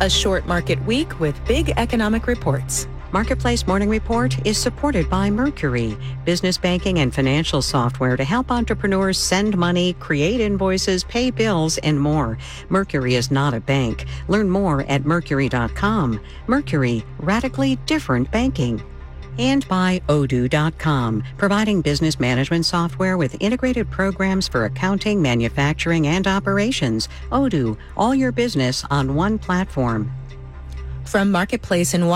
A short market week with big economic reports. Marketplace Morning Report is supported by Mercury, business banking and financial software to help entrepreneurs send money, create invoices, pay bills, and more. Mercury is not a bank. Learn more at Mercury.com. Mercury, radically different banking. And by Odoo.com, providing business management software with integrated programs for accounting, manufacturing, and operations. Odoo, all your business on one platform. From Marketplace in